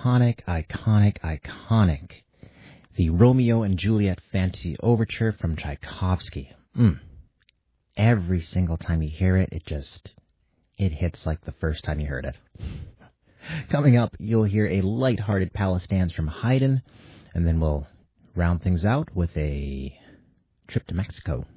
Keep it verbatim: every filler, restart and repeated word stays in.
iconic, iconic, iconic. The Romeo and Juliet Fantasy Overture from Tchaikovsky. Mm. Every single time you hear it, it just, it hits like the first time you heard it. Coming up, you'll hear a light-hearted palace dance from Haydn, and then we'll round things out with a trip to Mexico.